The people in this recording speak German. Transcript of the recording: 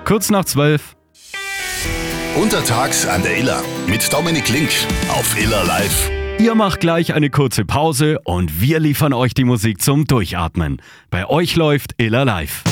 Kurz nach 12. Untertags an der Iller mit Dominik Link auf Iller Live. Ihr macht gleich eine kurze Pause und wir liefern euch die Musik zum Durchatmen. Bei euch läuft Iller Live.